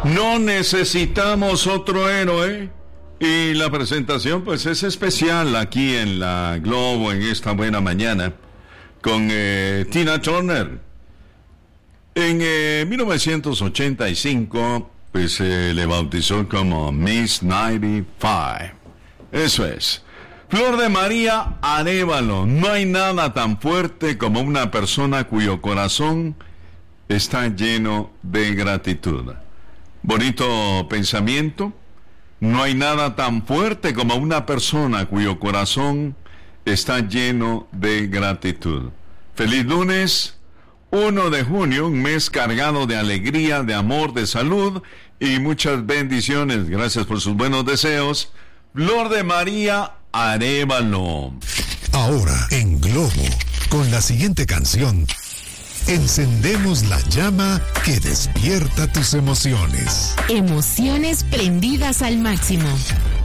No necesitamos otro héroe. Y la presentación pues es especial aquí en la Globo en esta buena mañana con Tina Turner. En 1985 pues se le bautizó como Miss 95. Eso es. Flor de María Arévalo. No hay nada tan fuerte como una persona cuyo corazón está lleno de gratitud. Bonito pensamiento. No hay nada tan fuerte como una persona cuyo corazón está lleno de gratitud. Feliz lunes, 1 de junio, un mes cargado de alegría, de amor, de salud y muchas bendiciones. Gracias por sus buenos deseos. Flor de María Arévalo. Ahora en Globo, con la siguiente canción, encendemos la llama que despierta tus emociones. Emociones prendidas al máximo.